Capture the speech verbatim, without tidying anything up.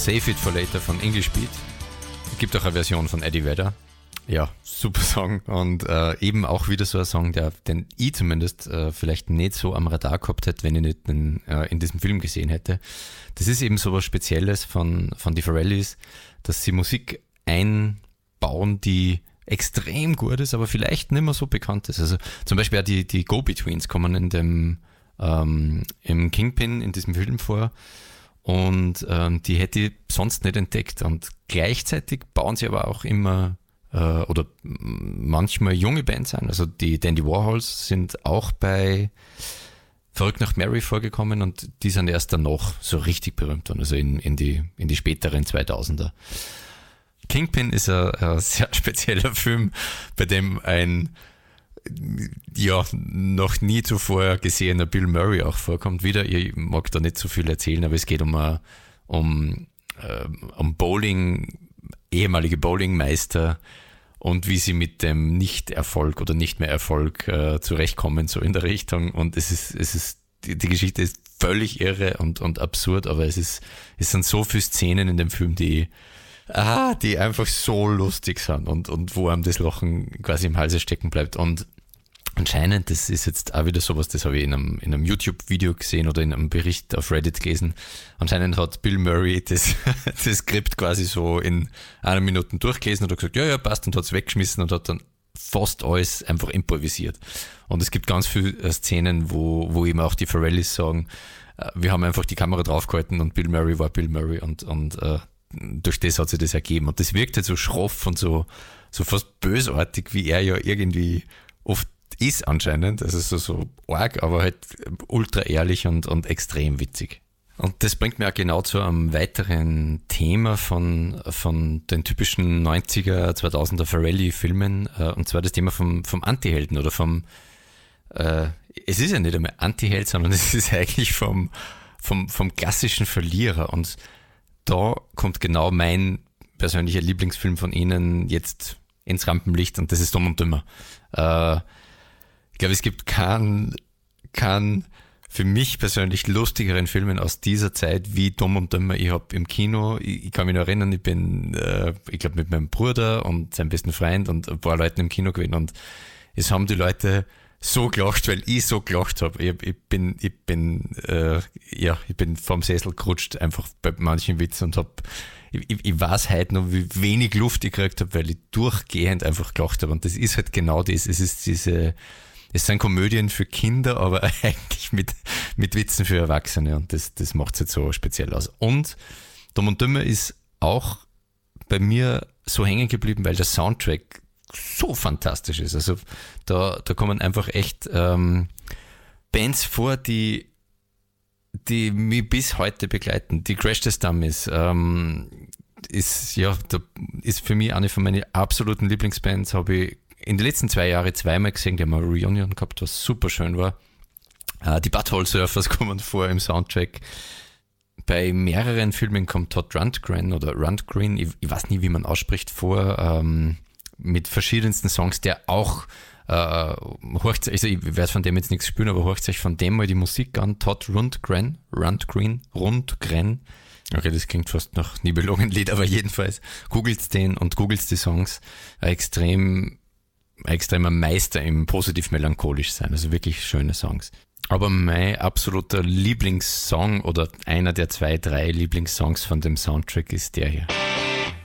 Save It For Later von English Beat. Es gibt auch eine Version von Eddie Vedder. Ja, super Song und äh, eben auch wieder so ein Song, der, den ich zumindest äh, vielleicht nicht so am Radar gehabt hätte, wenn ich nicht den, äh, in diesem Film gesehen hätte. Das ist eben so was Spezielles von, von die Pharrellys, dass sie Musik einbauen, die extrem gut ist, aber vielleicht nicht mehr so bekannt ist. Also zum Beispiel auch die, die Go-Betweens kommen in dem ähm, im Kingpin in diesem Film vor. Und ähm, die hätte ich sonst nicht entdeckt. Und gleichzeitig bauen sie aber auch immer äh, oder manchmal junge Bands ein. Also die Dandy Warhols sind auch bei Verrückt nach Mary vorgekommen und die sind erst dann noch so richtig berühmt worden, also in, in, die, in die späteren zweitausender. Kingpin ist ein, ein sehr spezieller Film, bei dem ein ja, noch nie zuvor gesehener Bill Murray auch vorkommt. Wieder, ich mag da nicht so viel erzählen, aber es geht um, a, um, äh, um Bowling, ehemalige Bowlingmeister und wie sie mit dem Nicht-Erfolg oder nicht mehr Erfolg äh, zurechtkommen, so in der Richtung. Und es ist, es ist, die, die Geschichte ist völlig irre und, und absurd, aber es ist, es sind so viele Szenen in dem Film, die Ah, die einfach so lustig sind und, und wo einem das Lachen quasi im Halse stecken bleibt. Und anscheinend, das ist jetzt auch wieder sowas, das habe ich in einem, in einem YouTube-Video gesehen oder in einem Bericht auf Reddit gelesen. Anscheinend hat Bill Murray das, das Skript quasi so in einer Minute durchgelesen und hat gesagt, ja, ja, passt, und hat es weggeschmissen und hat dann fast alles einfach improvisiert. Und es gibt ganz viele Szenen, wo, wo eben auch die Pharrellys sagen, wir haben einfach die Kamera draufgehalten und Bill Murray war Bill Murray und, und äh, durch das hat sich das ergeben. Und das wirkt halt so schroff und so, so fast bösartig, wie er ja irgendwie oft ist anscheinend. Also so, so arg, aber halt ultra ehrlich und, und extrem witzig. Und das bringt mir auch genau zu einem weiteren Thema von, von den typischen neunziger, zweitausender Pharrelly-Filmen, äh, und zwar das Thema vom, vom Antihelden oder vom, äh, es ist ja nicht einmal Antiheld, sondern es ist eigentlich vom, vom, vom klassischen Verlierer. Und da kommt genau mein persönlicher Lieblingsfilm von Ihnen jetzt ins Rampenlicht und das ist Dumm und Dümmer. Äh, ich glaube, es gibt keinen, keinen für mich persönlich lustigeren Filmen aus dieser Zeit wie Dumm und Dümmer. Ich habe im Kino, ich, ich kann mich noch erinnern, ich bin, äh, ich glaube, mit meinem Bruder und seinem besten Freund und ein paar Leuten im Kino gewesen und es haben die Leute so gelacht, weil ich so gelacht habe. Ich, ich bin, ich bin, äh, ja, ich bin vom Sessel gerutscht, einfach bei manchen Witzen und hab, ich, ich weiß heute noch, wie wenig Luft ich gekriegt habe, weil ich durchgehend einfach gelacht habe. Und das ist halt genau das. Es ist diese, es sind Komödien für Kinder, aber eigentlich mit, mit Witzen für Erwachsene. Und das, das macht es jetzt so speziell aus. Und Dumm und Dümmer ist auch bei mir so hängen geblieben, weil der Soundtrack so fantastisch ist. Also da, da kommen einfach echt ähm, Bands vor, die, die mich bis heute begleiten. Die Crash Test Dummies ähm, ist, ja, da ist für mich eine von meinen absoluten Lieblingsbands. Habe ich in den letzten zwei Jahren zweimal gesehen. Die haben eine Reunion gehabt, was super schön war. Äh, die Butthole Surfers kommen vor im Soundtrack. Bei mehreren Filmen kommt Todd Rundgren oder Rundgren, ich, ich weiß nie, wie man ausspricht, vor, ähm, mit verschiedensten Songs, der auch äh, horcht, also ich werde von dem jetzt nichts spüren, aber horcht sich von dem mal die Musik an. Todd Rundgren, Rundgren, Rundgren. Okay, das klingt fast nach Nibelungenlied, aber jedenfalls googelt den und googelt die Songs. Ein extrem, ein extremer Meister im positiv melancholisch sein, also wirklich schöne Songs. Aber mein absoluter Lieblingssong oder einer der zwei, drei Lieblingssongs von dem Soundtrack ist der hier.